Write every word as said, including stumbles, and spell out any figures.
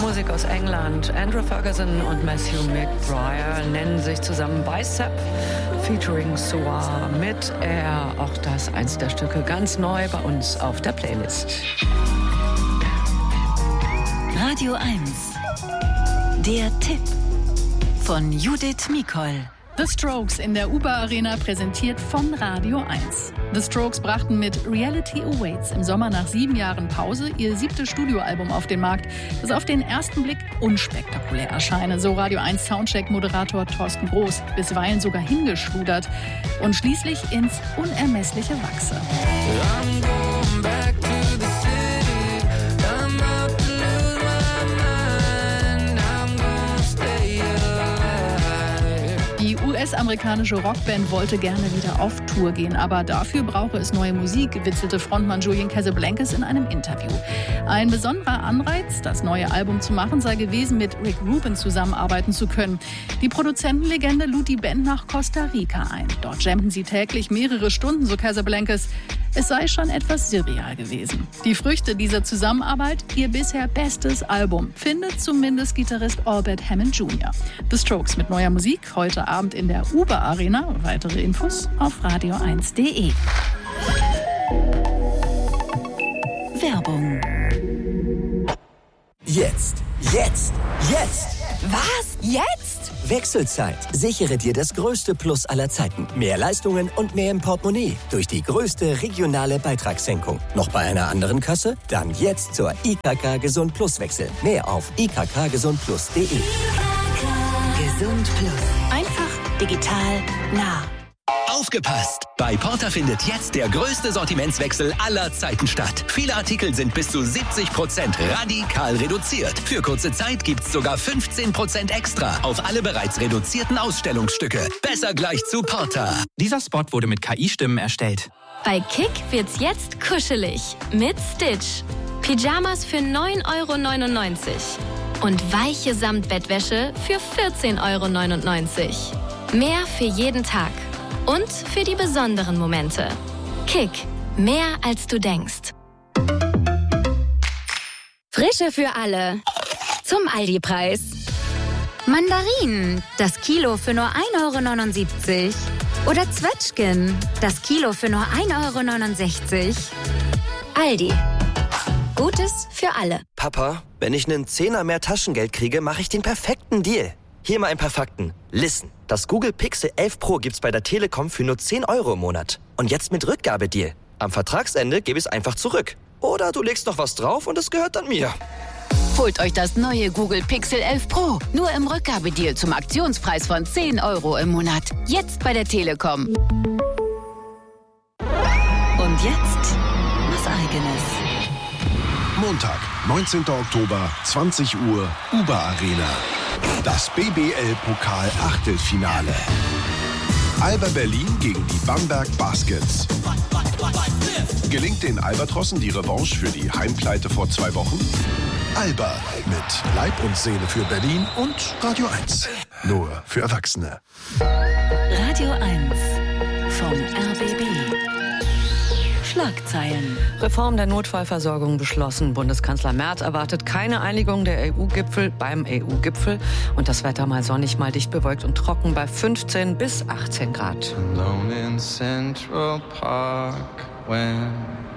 Popmusik aus England. Andrew Ferguson und Matthew McBrayer nennen sich zusammen Bicep, featuring Soar mit Air. Auch das eins der Stücke ganz neu bei uns auf der Playlist. Radio eins. Der Tipp von Judith Mikol. The Strokes in der Uber Arena, präsentiert von Radio eins. The Strokes brachten mit Reality Awaits im Sommer nach sieben Jahren Pause ihr siebtes Studioalbum auf den Markt, das auf den ersten Blick unspektakulär erscheine, so Radio eins Soundcheck-Moderator Thorsten Groß, bisweilen sogar hingeschludert und schließlich ins Unermessliche wachse. Die U S-amerikanische Rockband wollte gerne wieder auf Tour gehen, aber dafür brauche es neue Musik, witzelte Frontmann Julian Casablancas in einem Interview. Ein besonderer Anreiz, das neue Album zu machen, sei gewesen, mit Rick Rubin zusammenarbeiten zu können. Die Produzentenlegende lud die Band nach Costa Rica ein. Dort jammten sie täglich mehrere Stunden, so Casablancas. Es sei schon etwas surreal gewesen. Die Früchte dieser Zusammenarbeit, ihr bisher bestes Album, findet zumindest Gitarrist Albert Hammond Junior The Strokes mit neuer Musik, heute Abend in der Uber Arena. Weitere Infos auf radio eins punkt de. Werbung. Jetzt, jetzt, jetzt! Was? Jetzt? Wechselzeit. Sichere dir das größte Plus aller Zeiten. Mehr Leistungen und mehr im Portemonnaie. Durch die größte regionale Beitragssenkung. Noch bei einer anderen Kasse? Dann jetzt zur I K K Gesund Plus wechseln. Mehr auf i k k gesund plus punkt de. Gesund Plus. Einfach, digital, nah. Aufgepasst! Bei Porter findet jetzt der größte Sortimentswechsel aller Zeiten statt. Viele Artikel sind bis zu siebzig Prozent radikal reduziert. Für kurze Zeit gibt's sogar fünfzehn Prozent extra auf alle bereits reduzierten Ausstellungsstücke. Besser gleich zu Porter. Dieser Spot wurde mit K I-Stimmen erstellt. Bei Kick wird's jetzt kuschelig mit Stitch. Pyjamas für neun Euro neunundneunzig und weiche Samtbettwäsche für vierzehn Euro neunundneunzig. Mehr für jeden Tag. Und für die besonderen Momente. Kick. Mehr als du denkst. Frische für alle. Zum Aldi-Preis. Mandarinen. Das Kilo für nur ein Euro neunundsiebzig. Oder Zwetschgen. Das Kilo für nur ein Euro neunundsechzig. Aldi. Gutes für alle. Papa, wenn ich einen Zehner mehr Taschengeld kriege, mache ich den perfekten Deal. Hier mal ein paar Fakten. Listen, das Google Pixel elf Pro gibt's bei der Telekom für nur zehn Euro im Monat. Und jetzt mit Rückgabedeal. Am Vertragsende gebe ich es einfach zurück. Oder du legst noch was drauf und es gehört dann mir. Holt euch das neue Google Pixel elf Pro. Nur im Rückgabedeal zum Aktionspreis von zehn Euro im Monat. Jetzt bei der Telekom. Und jetzt was Eigenes. Montag, neunzehnter Oktober, zwanzig Uhr, Uber Arena. Das B B L-Pokal-Achtelfinale. Alba Berlin gegen die Bamberg Baskets. Gelingt den Albatrossen die Revanche für die Heimpleite vor zwei Wochen? Alba mit Leib und Seele für Berlin und Radio eins. Nur für Erwachsene. Radio eins vom R B B. Schlagzeilen. Reform der Notfallversorgung beschlossen. Bundeskanzler Merz erwartet keine Einigung der E U-Gipfel beim E U-Gipfel. Und das Wetter mal sonnig, mal dicht bewölkt und trocken bei fünfzehn bis achtzehn Grad. Alone in Central Park when